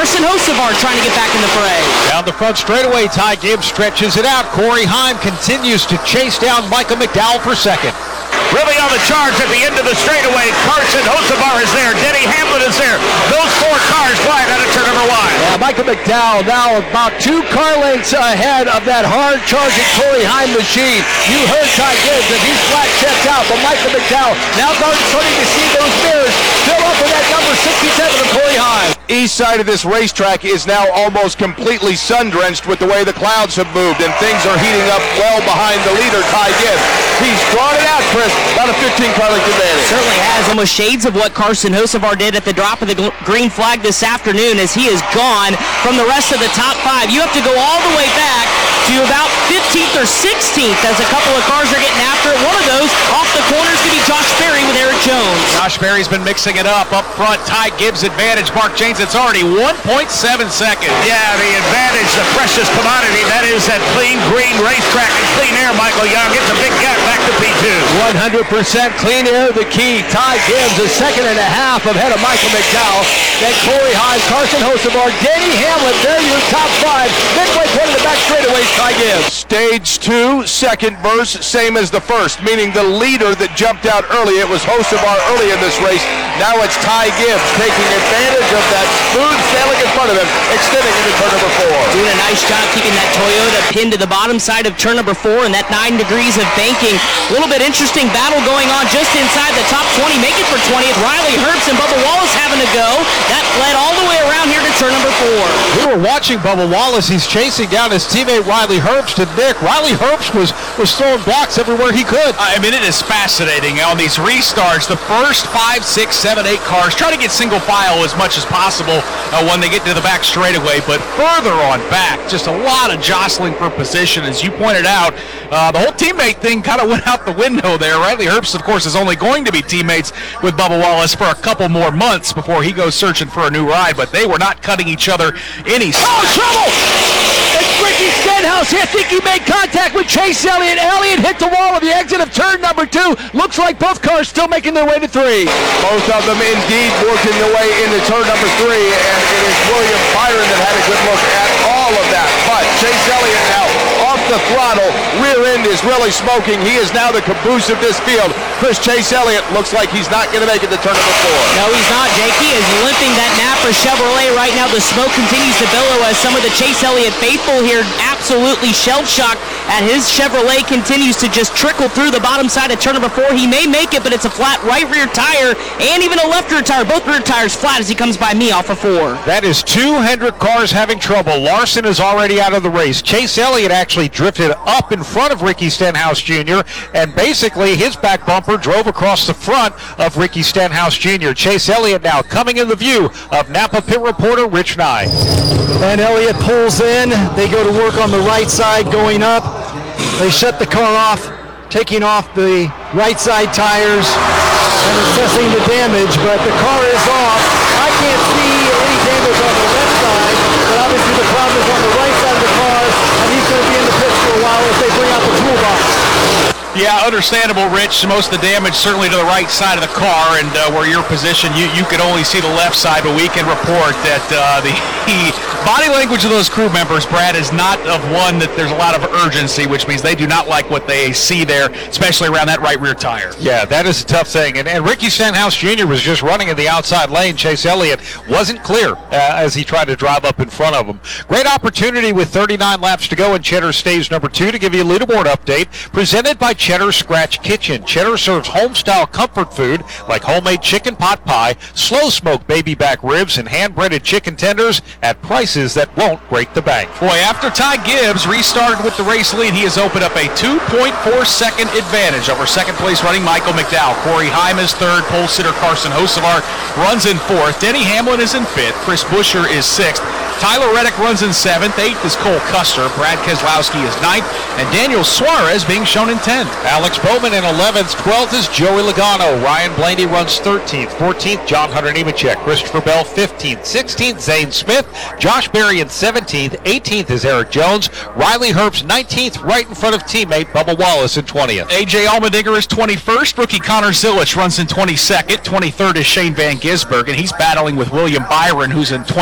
Carson Hocevar trying to get back in the fray. Down the front straightaway, Ty Gibbs stretches it out. Corey Heim continues to chase down Michael McDowell for second. Really on the charge at the end of the straightaway. Carson Hocevar is there. Denny Hamlin is there. Those four cars wide out of turn number one. Yeah, Michael McDowell now about 2 car lengths ahead of that hard-charging Corey Heim machine. You heard Ty Gibbs, and he's flat checked out. But Michael McDowell now starting to see those mirrors fill up with that number 67 of Corey Heim. East side of this racetrack is now almost completely sun-drenched with the way the clouds have moved, and things are heating up well behind the leader, Ty Gibbs. He's drawn it out, Chris. About a 15-car length advantage. Certainly has almost shades of what Carson Hocevar did at the drop of the green flag this afternoon, as he is gone from the rest of the top 5. You have to go all the way back to about 15th or 16th as a couple of cars are getting after it. One of those off the corner is going to be Josh Berry with Eric Jones. Josh Berry's been mixing it up front. Ty Gibbs advantage. Mark Janes, it's already 1.7 seconds. Yeah, the advantage, the precious commodity, that is that clean green racetrack and clean air. Michael Young gets a big gap back to P2. 100% clean air, the key. Ty Gibbs a second and a half ahead of Michael McDowell. Then Corey Heim, Carson Hocevar, Denny Hamlin. There your top 5. Midway point of the back straightaways, Ty Gibbs. Stage 2, second verse, same as the first, meaning the leader that jumped out early, it was Hocevar early in this race. Now it's Ty Gibbs taking advantage of that smooth sailing in front of him, extending into turn number 4. Doing a nice job keeping that Toyota pinned to the bottom side of turn number 4, and that 9 degrees of banking. A little bit interesting battle going on just inside the top 20. Make it for 20th. Riley Herbst and Bubba Wallace having to go. That led all the way around here to turn number 4. We were watching Bubba Wallace. He's chasing down his teammate Riley Herbst, and Nick, Riley Herbst was throwing blocks everywhere he could. I mean, it is fascinating on these restarts. The first 5, 6, 7, 8 cars try to get single file as much as possible when they get to the back straightaway, but further on back, just a lot of jostling for position. As you pointed out, the whole teammate thing kind of went out the window there. Riley Herbst, of course, is only going to be teammates with Bubba Wallace for a couple more months before he goes searching for a new ride, but they were not cutting each other any slack. Oh, trouble! It's Ricky Stenhouse. I think he made contact with Chase Elliott. Elliott hit the wall at the exit of turn number 2. Looks like both cars still making their way to 3. Both of them indeed working their way into turn number 3, and it is William Byron that had a good look at all of that. But Chase Elliott now off the throttle. Rear end is really smoking. He is now the caboose of this field. Chase Elliott looks like he's not going to make it to turn number 4. No, he's not, Jake. He is limping that Napa Chevrolet right now. The smoke continues to billow as some of the Chase Elliott faithful here absolutely shell-shocked and his Chevrolet continues to just trickle through the bottom side of turn number 4. He may make it, but it's a flat right rear tire and even a left rear tire. Both rear tires flat as he comes by me off of 4. That is 200 cars having trouble. Larson is already out of the race. Chase Elliott actually drifted up in front of Ricky Stenhouse Jr., and basically his back bumper drove across the front of Ricky Stenhouse Jr. Chase Elliott now coming in the view of Napa pit reporter Rich Nye. And Elliott pulls in. They go to work on the right side going up. They shut the car off, taking off the right side tires and assessing the damage, but the car is off. I can't see any damage on the left side, but obviously the problem is on the right side of the car, and he's going to be in the pits for a while as they bring out the toolbox. Yeah, understandable, Rich. Most of the damage certainly to the right side of the car, and where you're positioned, you could only see the left side, but we can report that the body language of those crew members, Brad, is not of one that there's a lot of urgency, which means they do not like what they see there, especially around that right rear tire. Yeah, that is a tough thing. And Ricky Stenhouse Jr. was just running in the outside lane. Chase Elliott wasn't clear as he tried to drive up in front of him. Great opportunity with 39 laps to go in Cheddar stage number 2 to give you a leaderboard update presented by Cheddar Scratch Kitchen. Cheddar serves home-style comfort food like homemade chicken pot pie, slow-smoked baby back ribs, and hand-breaded chicken tenders at prices that won't break the bank. Boy, after Ty Gibbs restarted with the race lead, he has opened up a 2.4-second advantage over second-place running Michael McDowell. Corey Heim is 3rd. Pole sitter Carson Hocevar runs in 4th. Denny Hamlin is in 5th. Chris Buescher is 6th. Tyler Reddick runs in 7th. 8th is Cole Custer. Brad Keselowski is 9th. And Daniel Suarez being shown in 10th. Alex Bowman in 11th. 12th is Joey Logano. Ryan Blaney runs 13th. 14th, John Hunter Nemechek. Christopher Bell, 15th. 16th, Zane Smith. Josh Berry in 17th. 18th is Eric Jones. Riley Herbst, 19th, right in front of teammate Bubba Wallace in 20th. A.J. Allmendinger is 21st. Rookie Connor Zilich runs in 22nd. 23rd is Shane Van Gisbergen, and he's battling with William Byron, who's in 20th.